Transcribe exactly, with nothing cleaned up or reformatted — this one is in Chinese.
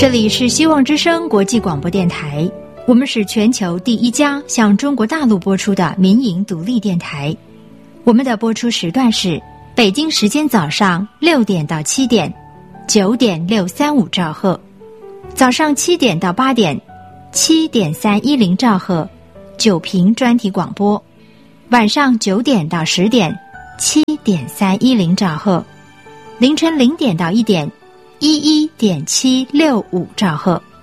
这里是希望之声国际广播电台，我们是全球第一家向中国大陆播出的民营独立电台。我们的播出时段是北京时间早上六点到七点，九点六三五兆赫；早上七点到八点，七点三一零兆赫，九频专题广播；晚上九点到十点，七点三一零兆赫；凌晨零点到一点，一一点七六五兆赫。